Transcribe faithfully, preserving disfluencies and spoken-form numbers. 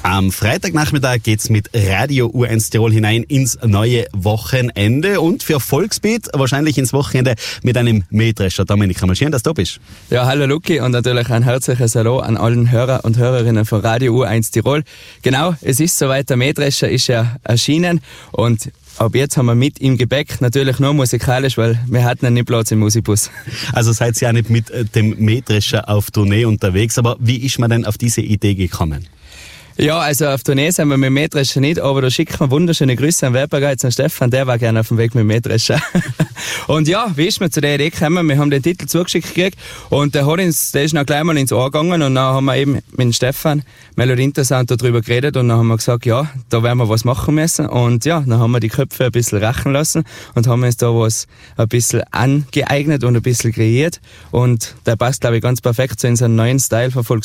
Am Freitagnachmittag geht's mit Radio U eins Tirol hinein ins neue Wochenende und für Volksbeat wahrscheinlich ins Wochenende mit einem Mähdrescher. Dominik, mal schön, dass du da bist. Ja, hallo Luki und natürlich ein herzliches Hallo an allen Hörer und Hörerinnen von Radio U eins Tirol. Genau, es ist soweit, der Mähdrescher ist ja erschienen und ab jetzt haben wir mit im Gepäck natürlich nur musikalisch, weil wir hatten ja nicht Platz im Musikbus. Also seid ihr ja nicht mit dem Mähdrescher auf Tournee unterwegs, aber wie ist man denn auf diese Idee gekommen? Ja, also auf Tournee sind wir mit dem Mähdrescher nicht, aber da schickt man wunderschöne Grüße an Werbergeiz, an Stefan, der war gerne auf dem Weg mit dem Mähdrescher. Und ja, wie ist mir zu der Idee gekommen? Wir haben den Titel zugeschickt gekriegt und der, hat uns, der ist noch gleich mal ins Ohr gegangen und dann haben wir eben mit dem Stefan Melodie Interessant darüber geredet und dann haben wir gesagt, ja, da werden wir was machen müssen und ja, dann haben wir die Köpfe ein bisschen rachen lassen und haben uns da was ein bisschen angeeignet und ein bisschen kreiert und der passt, glaube ich, ganz perfekt zu unserem neuen Style von Volksbeat.